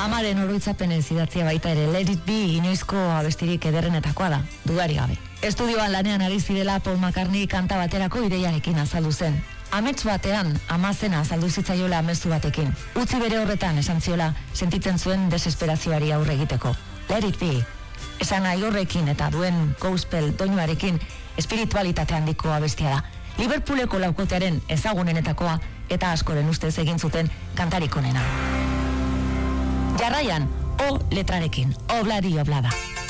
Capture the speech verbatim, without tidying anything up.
Amaren oroitzapenez idatzia baita ere, Let It Be inoizko abestirik ederrenetakoa da, dudari gabe. Estudioan lanean ari zirela Paul McCartney kanta baterako ideiarekin azaldu zen. Amets batean, amazena azaldu zitzaiola amestu batekin. Utzi bere horretan esan ziola, sentitzen zuen desesperazioari aurre egiteko. Let It Be. Esan nahi horrekin eta duen gospel doinuarekin espiritualitate handiko abestia da. Liverpooleko laukotearen ezagunenetakoa eta askoren ustez egin zuten kantarik onena. Jarraian, O letrarekin, Obladi Oblada.